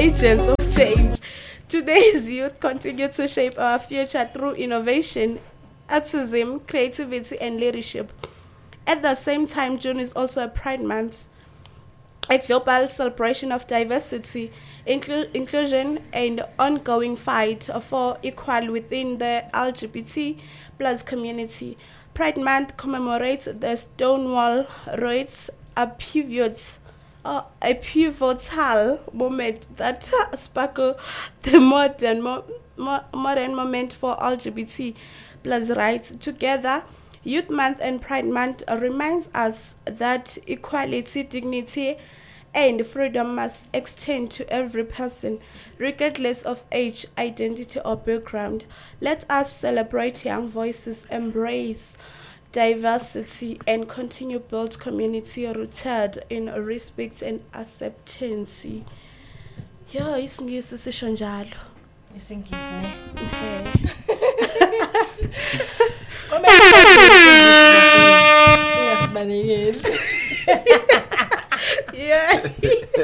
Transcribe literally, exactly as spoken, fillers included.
agents of change. Today's youth continue to shape our future through innovation, artism, creativity, and leadership. At the same time, June is also a Pride Month, a global celebration of diversity, inclu- inclusion, and ongoing fight for equality within the L G B T plus community. Pride Month commemorates the Stonewall riots, a pivot, uh, a pivotal moment that sparkled the modern mo- mo- modern moment for L G B T plus rights. Together, Youth Month and Pride Month reminds us that equality, dignity, and freedom must extend to every person, regardless of age, identity, or background. Let us celebrate young voices, embrace diversity, and continue build community rooted in respect and acceptance. Yeah, isingisi sisho njalo. Isingisi ne. Yeah.